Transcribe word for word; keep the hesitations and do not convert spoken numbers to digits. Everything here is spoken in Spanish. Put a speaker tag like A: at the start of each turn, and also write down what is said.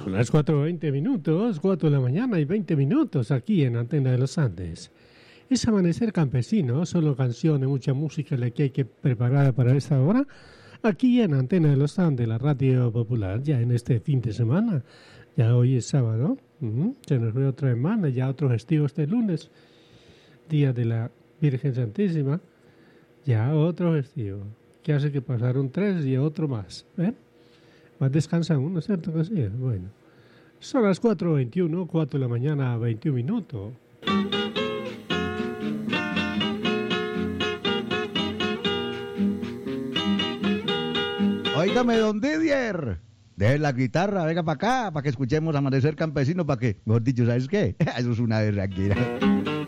A: Son las cuatro veinte minutos, cuatro de la mañana y veinte minutos aquí en Antena de los Andes. Es Amanecer Campesino, solo canciones, mucha música la que hay que preparar para esta hora. Aquí en Antena de los Andes, la radio popular, ya en este fin de semana. Ya hoy es sábado, uh-huh. Se nos ve otra semana, ya otro festivo este lunes, Día de la Virgen Santísima. Ya otro festivo, que hace que pasaron tres y otro más. ¿Eh? Más descansa uno, ¿cierto que sí? Bueno, son las cuatro veintiuno, cuatro de la mañana, veintiún minutos.
B: Óigame, don Didier, deje la guitarra, venga para acá, para que escuchemos Amanecer Campesino, para que, mejor dicho, ¿sabes qué? Eso es una berraquera.